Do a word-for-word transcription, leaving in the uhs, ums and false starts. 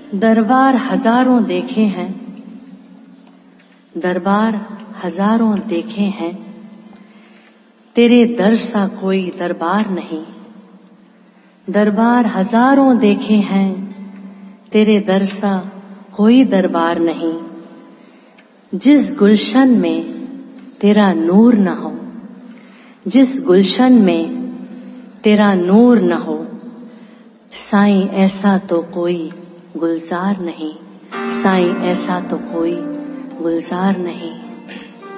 दरबार हजारों देखे हैं, दरबार हजारों देखे हैं, तेरे दर सा कोई दरबार नहीं। दरबार हजारों देखे हैं, तेरे दर सा कोई दरबार नहीं। जिस गुलशन में तेरा नूर न हो, जिस गुलशन में तेरा नूर न हो, साईं ऐसा तो कोई गुलजार नहीं, साईं ऐसा तो कोई गुलजार नहीं।